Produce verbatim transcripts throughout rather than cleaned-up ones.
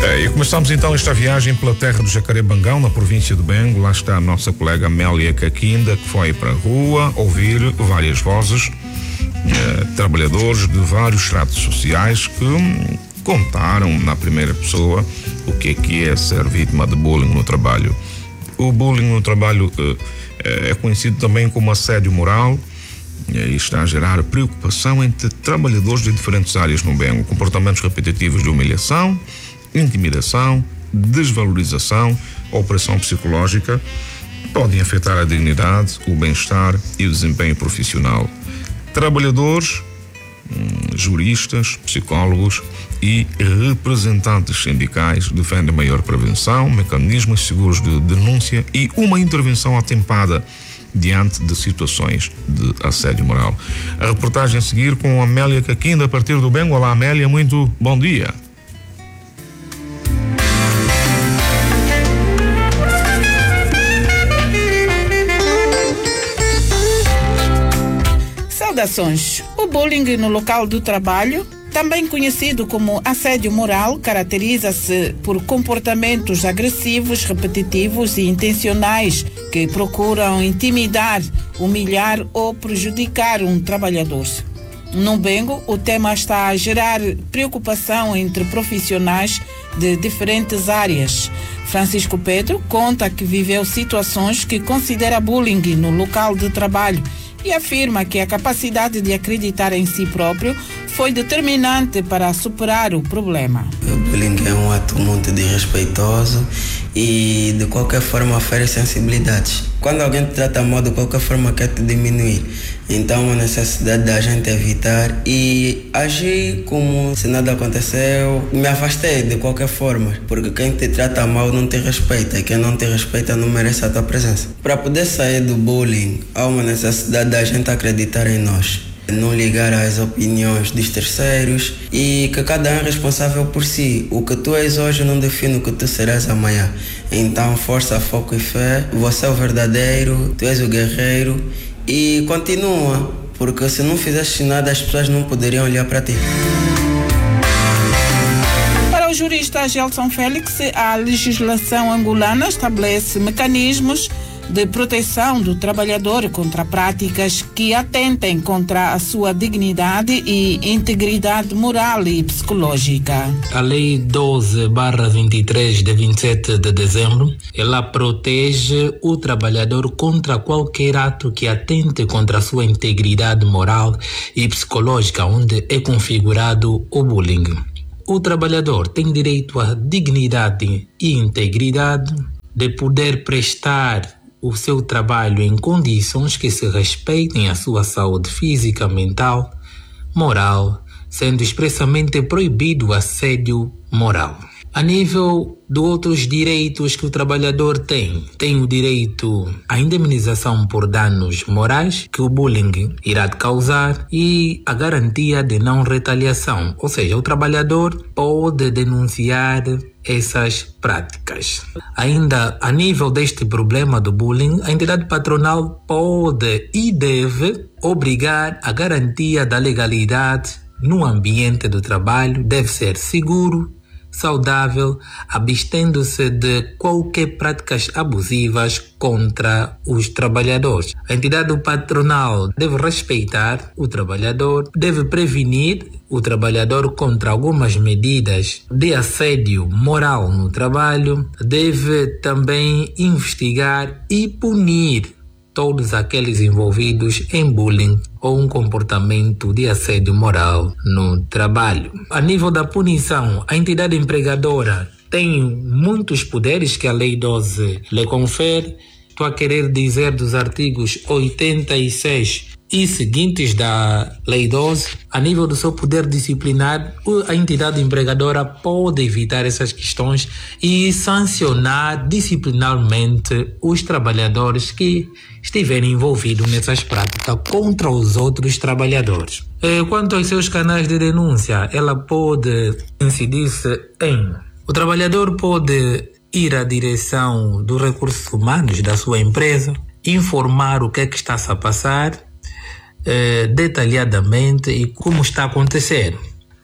É, e começamos então esta viagem pela terra do Jacarebangão, na província de Bengo. Lá está a nossa colega Amélia Caquinda, que foi para a rua ouvir várias vozes, eh, trabalhadores de vários estratos sociais que hum, contaram na primeira pessoa o que é que é ser vítima de bullying no trabalho. O bullying no trabalho eh, é conhecido também como assédio moral e está a gerar preocupação entre trabalhadores de diferentes áreas no Bengo. Comportamentos repetitivos de humilhação, intimidação, desvalorização, opressão psicológica podem afetar a dignidade, o bem-estar e o desempenho profissional. Trabalhadores, hum, juristas, psicólogos e representantes sindicais defendem maior prevenção, mecanismos seguros de denúncia e uma intervenção atempada diante de situações de assédio moral. A reportagem a seguir com a Amélia Caquinda a partir do Bengo. Olá, Amélia, muito bom dia. Saudações. O bullying no local do trabalho, também conhecido como assédio moral, caracteriza-se por comportamentos agressivos, repetitivos e intencionais que procuram intimidar, humilhar ou prejudicar um trabalhador. No Bengo, o tema está a gerar preocupação entre profissionais de diferentes áreas. Francisco Pedro conta que viveu situações que considera bullying no local de trabalho e afirma que a capacidade de acreditar em si próprio foi determinante para superar o problema. O bullying é um ato muito desrespeitoso e de qualquer forma fere sensibilidades. Quando alguém te trata mal, de qualquer forma quer te diminuir. Então a necessidade da gente evitar e agir como se nada aconteceu. Me afastei de qualquer forma, porque quem te trata mal não te respeita e quem não te respeita não merece a tua presença. Para poder sair do bullying, há uma necessidade da gente acreditar em nós, não ligar às opiniões dos terceiros e que cada um é responsável por si. O que tu és hoje não define o que tu serás amanhã. Então força, foco e fé. Você é o verdadeiro, tu és o guerreiro e continua, porque se não fizesse nada as pessoas não poderiam olhar para ti. Para o jurista Gelson Félix, a legislação angolana estabelece mecanismos de proteção do trabalhador contra práticas que atentem contra a sua dignidade e integridade moral e psicológica. A Lei doze barra vinte e três de vinte e sete de dezembro, ela protege o trabalhador contra qualquer ato que atente contra a sua integridade moral e psicológica, onde é configurado o bullying. O trabalhador tem direito à dignidade e integridade de poder prestar o seu trabalho em condições que se respeitem a sua saúde física, mental, moral, sendo expressamente proibido o assédio moral. A nível de outros direitos que o trabalhador tem, tem o direito à indemnização por danos morais que o bullying irá causar e a garantia de não retaliação, ou seja, o trabalhador pode denunciar essas práticas. Ainda a nível deste problema do bullying, a entidade patronal pode e deve obrigar a garantia da legalidade no ambiente do trabalho, deve ser seguro, saudável, abstendo-se de qualquer práticas abusivas contra os trabalhadores. A entidade patronal deve respeitar o trabalhador, deve prevenir o trabalhador contra algumas medidas de assédio moral no trabalho, deve também investigar e punir todos aqueles envolvidos em bullying ou um comportamento de assédio moral no trabalho. A nível da punição, a entidade empregadora tem muitos poderes que a Lei doze lhe confere. Estou a querer dizer dos artigos oitenta e seis e seguintes da Lei doze, a nível do seu poder disciplinar, a entidade empregadora pode evitar essas questões e sancionar disciplinarmente os trabalhadores que estiverem envolvidos nessas práticas contra os outros trabalhadores. Quanto aos seus canais de denúncia, ela pode incidir-se em: o trabalhador pode ir à direção dos recursos humanos da sua empresa, informar o que é que está a passar, Eh, detalhadamente e como está a acontecer.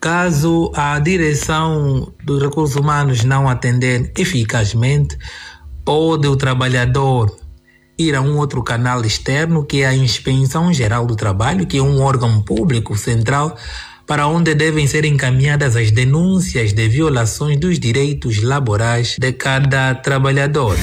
Caso a direção dos recursos humanos não atender eficazmente, pode o trabalhador ir a um outro canal externo, que é a Inspeção Geral do Trabalho, que é um órgão público central, para onde devem ser encaminhadas as denúncias de violações dos direitos laborais de cada trabalhador.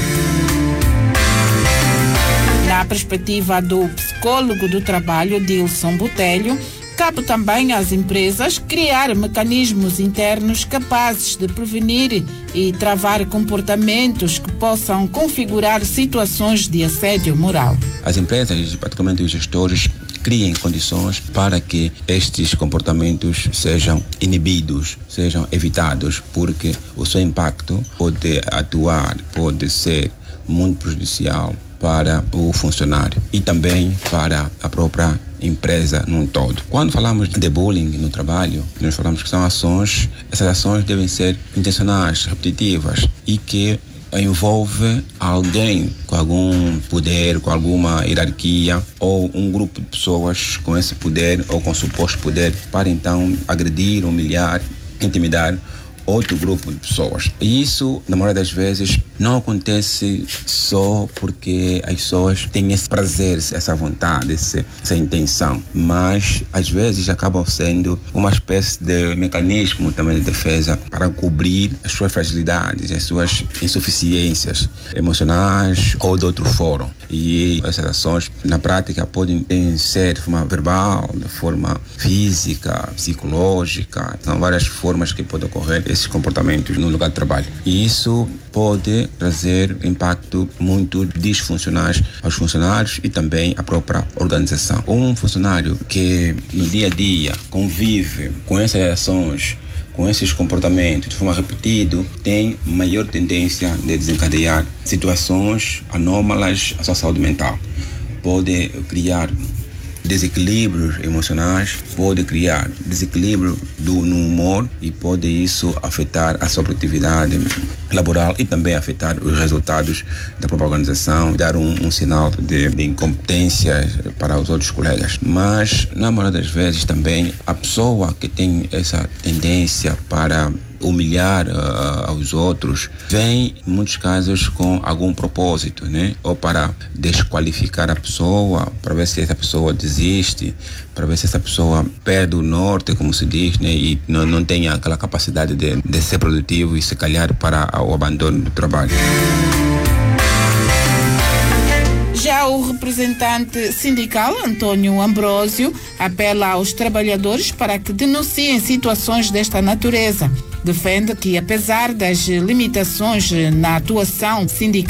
Na perspectiva do psicólogo do trabalho, Dilson Botelho, cabe também às empresas criar mecanismos internos capazes de prevenir e travar comportamentos que possam configurar situações de assédio moral. As empresas, particularmente os gestores, criem condições para que estes comportamentos sejam inibidos, sejam evitados, porque o seu impacto pode atuar, pode ser muito prejudicial para o funcionário e também para a própria empresa num todo. Quando falamos de bullying no trabalho, nós falamos que são ações, essas ações devem ser intencionais, repetitivas e que envolve alguém com algum poder, com alguma hierarquia ou um grupo de pessoas com esse poder ou com suposto poder para então agredir, humilhar, intimidar outro grupo de pessoas. E isso, na maioria das vezes, não acontece só porque as pessoas têm esse prazer, essa vontade, esse, essa intenção, mas às vezes acabam sendo uma espécie de mecanismo também de defesa para cobrir as suas fragilidades, as suas insuficiências emocionais ou de outro fórum. E essas ações, na prática, podem ser de forma verbal, de forma física, psicológica. São várias formas que podem ocorrer esses comportamentos no lugar de trabalho. E isso pode trazer impacto muito disfuncionais aos funcionários e também à própria organização. Um funcionário que no dia a dia convive com essas ações, com esses comportamentos de forma repetida, tem maior tendência de desencadear situações anômalas à sua saúde mental. Pode criar desequilíbrios emocionais, pode criar desequilíbrio do, no humor e pode isso afetar a sua produtividade laboral e também afetar os resultados da própria organização, dar um, um sinal de, de incompetência para os outros colegas. Mas, na maioria das vezes, também a pessoa que tem essa tendência para humilhar uh, aos outros vem, em muitos casos, com algum propósito, né? Ou para desqualificar a pessoa, para ver se essa pessoa desiste, para ver se essa pessoa perde o norte, como se diz, né? E não, não tem aquela capacidade de, de ser produtivo e se calhar para o abandono do trabalho. Já o representante sindical, Antônio Ambrósio, apela aos trabalhadores para que denunciem situações desta natureza. Defende que, apesar das limitações na atuação sindical,